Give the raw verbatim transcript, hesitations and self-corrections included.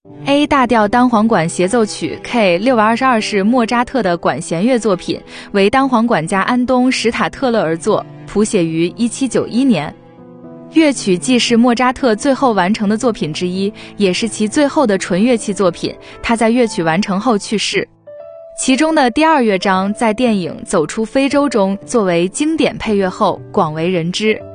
A 大调单簧管协奏曲 K 六百二十二是莫扎特的管弦乐作品，为单簧管家安东·史塔特勒而作，谱写于一七九一年。乐曲既是莫扎特最后完成的作品之一，也是其最后的纯乐器作品，他在乐曲完成后去世。其中的第二乐章在电影《走出非洲》中作为经典配乐后广为人知。